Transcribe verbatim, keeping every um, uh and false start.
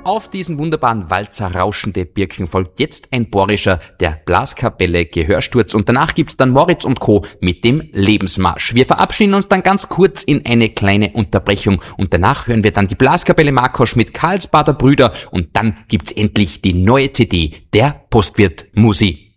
auf diesen wunderbaren Walzer Rauschende Birken folgt jetzt ein bohrischer der Blaskapelle Gehörsturz und danach gibt's dann Moritz und Co. mit dem Lebensmarsch. Wir verabschieden uns dann ganz kurz in eine kleine Unterbrechung und danach hören wir dann die Blaskapelle Makosch mit Karlsbader Brüder und dann gibt's endlich die neue C D der Postwirt Musi.